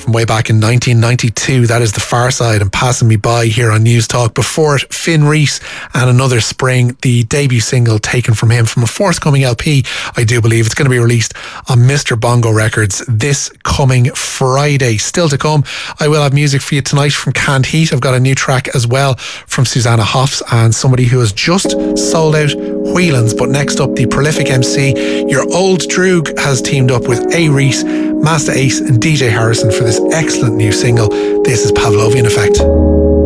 from way back in 1992. That is The Far Side and Passing Me By here on News Talk. Before it, Finn Rees and Another Spring, the debut single taken from him from a forthcoming LP, I do believe. It's going to be released on Mr. Bongo Records this coming Friday. Still to come, I will have music for you tonight from Canned Heat. I've got a new track as well from Susanna Hoffs and somebody who has just sold out Whelan's. But next up, the prolific MC, Your Old Droog, has teamed up with A. Reese, Master Ace and DJ Harrison for this excellent new single. This is Pavlovian Effect.